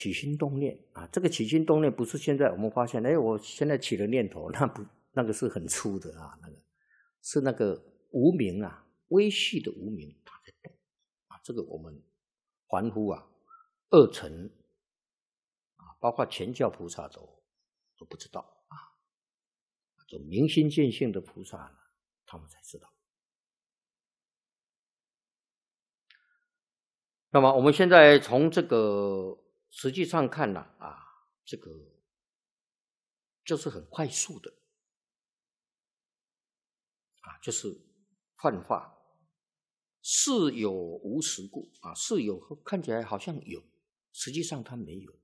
起心动念啊，这个起心动念不是现在我们发现，哎，我现在起了念头，那个是很粗的啊，那个是那个无明啊，微细的无明它在动啊，这个我们凡夫啊，二乘啊，包括全教菩萨都不知道啊，就明心见性的菩萨呢，他们才知道。那么我们现在从这个实际上看呢啊，这个就是很快速的啊，就是幻化，是有无实故啊，是有看起来好像有，实际上它没有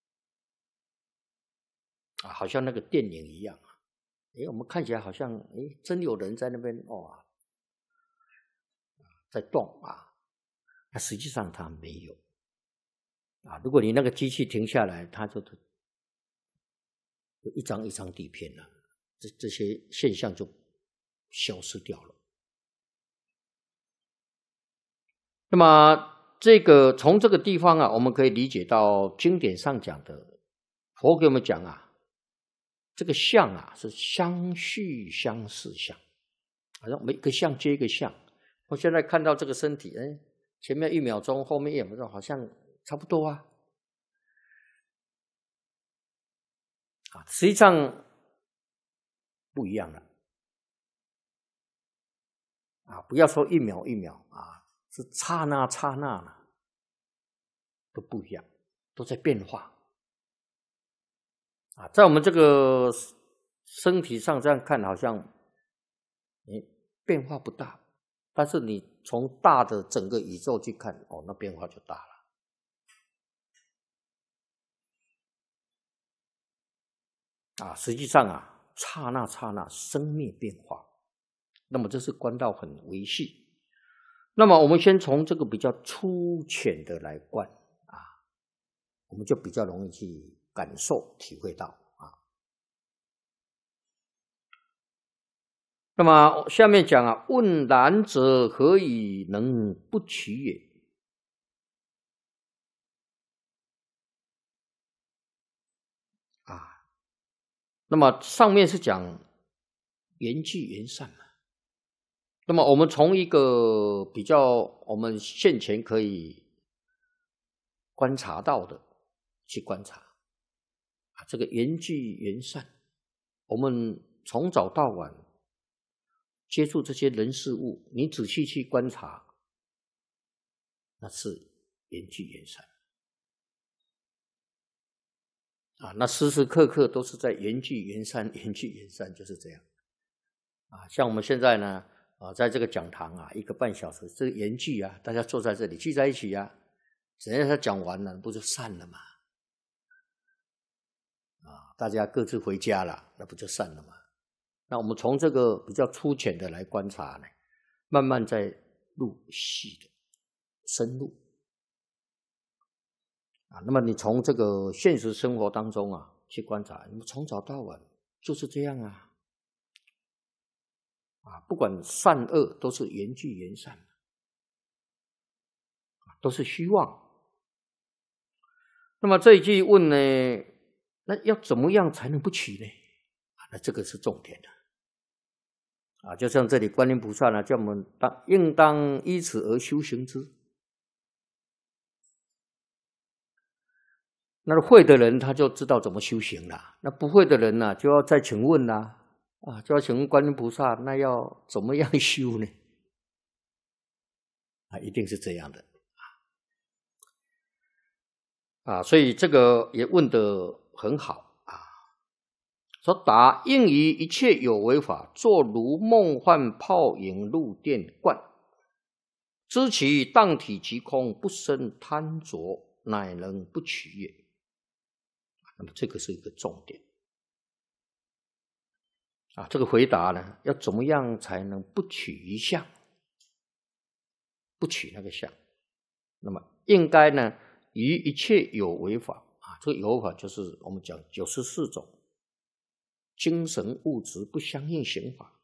啊，好像那个电影一样啊，我们看起来好像真有人在那边在动啊，那实际上它没有啊。如果你那个机器停下来，它就一张一张底片了，这些现象就消失掉了。那么这个从这个地方啊，我们可以理解到经典上讲的，佛给我们讲啊，这个相啊是相续相似相，好像每个相接一个相。我现在看到这个身体，前面1秒钟，后面1秒钟，好像差不多啊。实际上不一样了啊！不要说1秒1秒啊，是刹那刹那了，都不一样，都在变化啊！在我们这个身体上这样看，好像变化不大，但是你从大的整个宇宙去看，那变化就大了。实际上啊，刹那刹那生灭变化，那么这是观到很微细。那么我们先从这个比较粗浅的来观啊，我们就比较容易去感受体会到啊。那么下面讲啊，问然者何以能不取也？那么上面是讲缘聚缘散嘛。那么我们从一个比较我们现前可以观察到的去观察这个缘聚缘散，我们从早到晚接触这些人事物，你仔细去观察，那是缘聚缘散那时时刻刻都是在缘聚缘散，缘聚缘散，就是这样像我们现在呢在这个讲堂1个半小时，这个缘聚大家坐在这里聚在一起等一下他讲完了，不就散了吗？大家各自回家了，那不就散了吗？那我们从这个比较粗浅的来观察呢，慢慢再入细的深入那么你从这个现实生活当中去观察，你们从早到晚就是这样不管善恶都是缘聚缘散都是虚妄。那么这一句问呢，那要怎么样才能不取呢？那这个是重点的就像这里观音菩萨呢，叫我们应当依此而修行之。那会的人他就知道怎么修行了，那不会的人呢，就要再请问啦就要请问观音菩萨，那要怎么样修呢？一定是这样的所以这个也问得很好说答应于一切有为法，作如梦幻泡影入电灌，知其当体即空，不生贪着，乃能不取也。那么这个是一个重点这个回答呢，要怎么样才能不取一相，不取那个相？那么应该呢，于一切有为法这个有为法就是我们讲94种精神物质不相应行法，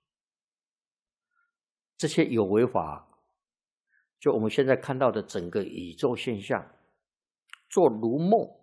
这些有为法，就我们现在看到的整个宇宙现象，做如梦